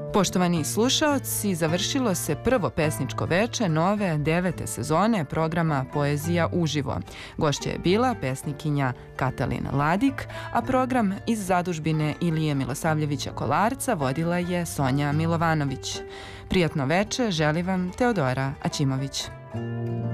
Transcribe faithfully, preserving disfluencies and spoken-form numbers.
Poštovani slušaoci, završilo se prvo pesničko veče nove devete sezone programa Poezija uživo. Gošća je bila pesnikinja Katalina Ladik, a program iz zadužbine Ilije Milosavljevića Kolarca vodila je Sonja Milovanović. Prijatno veče želi vam Teodora Aćimović.